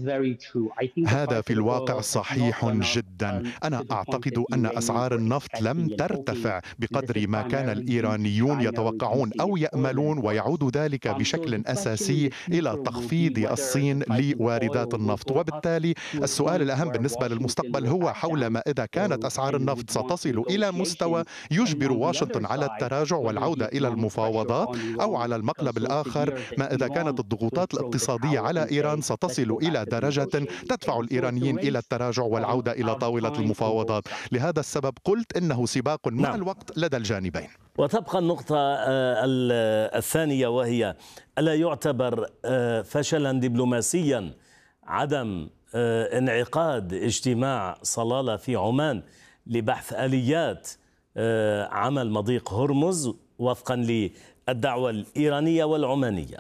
هذا في الواقع صحيح جدا. أنا أعتقد أن أسعار النفط لم ترتفع بقدر ما كان الإيرانيون يتوقعون أو يأملون، ويعود ذلك بشكل أساسي إلى تخفيض الصين لواردات النفط. وبالتالي السؤال الأهم بالنسبة للمستقبل هو حول ما إذا كانت أسعار النفط ستصل إلى مستوى يجبر واشنطن على التراجع والعودة إلى المفاوضات، أو على المقلب الآخر ما إذا كانت الضغوطات الاقتصادية على إيران ستصل إلى درجة تدفع الإيرانيين إلى التراجع والعودة إلى طاولة المفاوضات. لهذا السبب قلت إنه سباق مع نعم. الوقت لدى الجانبين. وتبقى النقطة الثانية، وهي ألا يعتبر فشلا دبلوماسيا عدم انعقاد اجتماع صلالة في عمان لبحث آليات عمل مضيق هرمز وفقا للدعوة الإيرانية والعمانية؟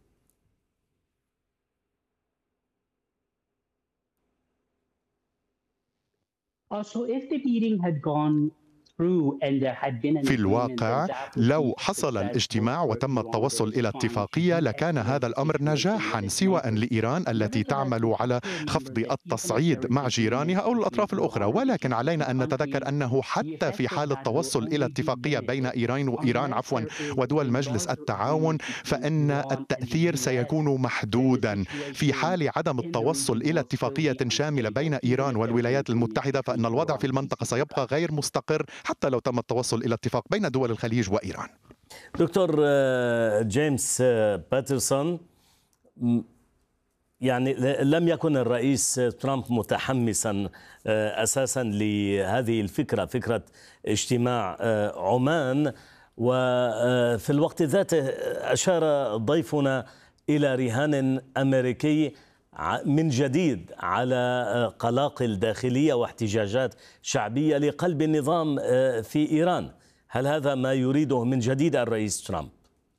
في الواقع لو حصل الاجتماع وتم التوصل إلى اتفاقية لكان هذا الأمر نجاحا، سواء لإيران التي تعمل على خفض التصعيد مع جيرانها أو الأطراف الأخرى. ولكن علينا أن نتذكر أنه حتى في حال التوصل إلى اتفاقية بين إيران ودول مجلس التعاون، فإن التأثير سيكون محدودا. في حال عدم التوصل إلى اتفاقية شاملة بين إيران والولايات المتحدة، فإن الوضع في المنطقة سيبقى غير مستقر حتى لو تم التوصل إلى اتفاق بين دول الخليج وإيران. دكتور جيمس باترسون، يعني لم يكن الرئيس ترامب متحمسا أساسا لهذه الفكرة، فكرة اجتماع عمان، وفي الوقت ذاته أشار ضيفنا إلى رهان أمريكي من جديد على قلاقل داخلية واحتجاجات شعبية لقلب النظام في إيران. هل هذا ما يريده من جديد الرئيس ترامب؟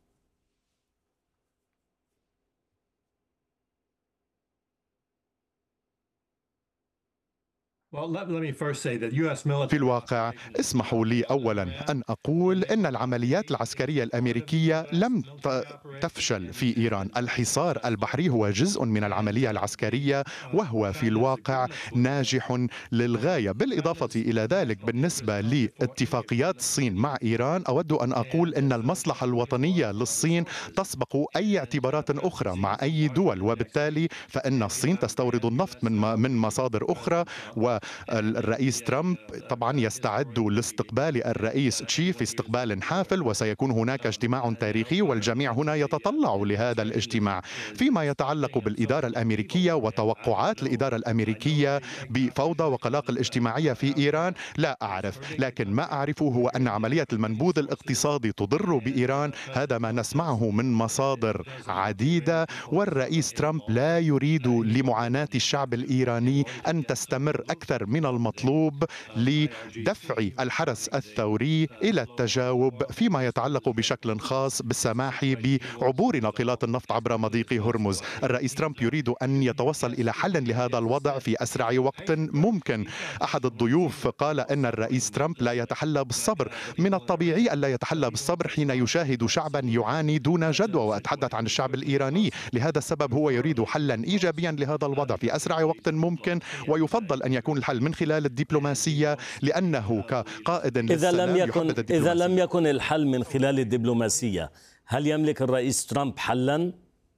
في الواقع اسمحوا لي أولا أن أقول إن العمليات العسكرية الأمريكية لم تفشل في إيران. الحصار البحري هو جزء من العملية العسكرية، وهو في الواقع ناجح للغاية. بالإضافة إلى ذلك، بالنسبة لاتفاقيات الصين مع إيران، أود أن أقول إن المصلحة الوطنية للصين تسبق أي اعتبارات أخرى مع أي دول، وبالتالي فإن الصين تستورد النفط من مصادر أخرى. والرئيس ترامب طبعا يستعد لاستقبال الرئيس تشي في استقبال حافل، وسيكون هناك اجتماع تاريخي والجميع هنا يتطلع لهذا الاجتماع. فيما يتعلق بالإدارة الأمريكية وتوقعات الإدارة الأمريكية بفوضى وقلاقل اجتماعية في إيران، لا أعرف، لكن ما أعرفه هو أن عملية المنبوذ الاقتصادي تضر بإيران. هذا ما نسمعه من مصادر عديدة، والرئيس ترامب لا يريد لمعاناة الشعب الإيراني أن تستمر أكثر من المطلوب لدفع الحرس الثوري إلى التجاوب فيما يتعلق بشكل خاص بالسماح بعبور ناقلات النفط عبر مضيق هرمز. الرئيس ترامب يريد أن يتوصل إلى حل لهذا الوضع في أسرع وقت ممكن. أحد الضيوف قال أن الرئيس ترامب لا يتحلى بالصبر. من الطبيعي ألا يتحلى بالصبر حين يشاهد شعبا يعاني دون جدوى، وأتحدث عن الشعب الإيراني. لهذا السبب هو يريد حلا إيجابيا لهذا الوضع في أسرع وقت ممكن، ويفضل أن يكون الحل من خلال الدبلوماسية، لأنه كقائد للسلام إذا لم يكن الحل من خلال الدبلوماسية، هل يملك الرئيس ترامب حلا؟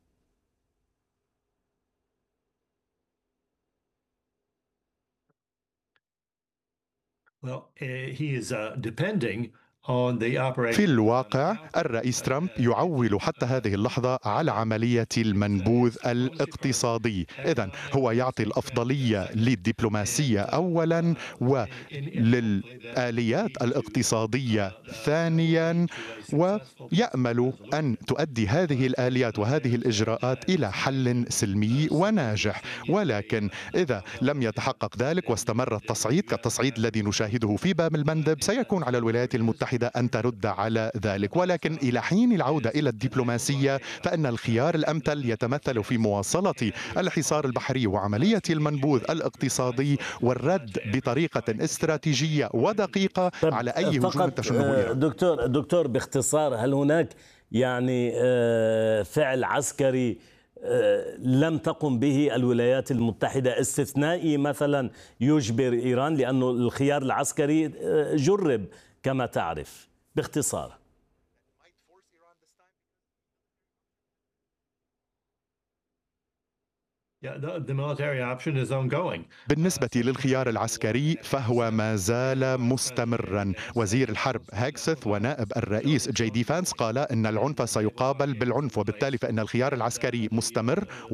في الواقع الرئيس ترامب يعول حتى هذه اللحظة على عملية المنبوذ الاقتصادي. إذن هو يعطي الأفضلية للدبلوماسية أولا وللآليات الاقتصادية ثانيا، ويأمل أن تؤدي هذه الآليات وهذه الإجراءات إلى حل سلمي وناجح. ولكن إذا لم يتحقق ذلك واستمر التصعيد كالتصعيد الذي نشاهده في باب المندب، سيكون على الولايات المتحدة أن ترد على ذلك. ولكن إلى حين العودة إلى الدبلوماسية، فإن الخيار الأمثل يتمثل في مواصلة الحصار البحري وعملية المنبوذ الاقتصادي والرد بطريقة استراتيجية ودقيقة على أي هجوم تشنه إيران. دكتور باختصار، هل هناك يعني فعل عسكري لم تقم به الولايات المتحدة، استثنائي مثلا يجبر إيران، لأن الخيار العسكري جرب كما تعرف؟ باختصار. بالنسبة للخيار العسكري فهو ما زال مستمرا. وزير الحرب هاكسث ونائب الرئيس جي دي فانس قال إن العنف سيقابل بالعنف، وبالتالي فإن الخيار العسكري مستمر.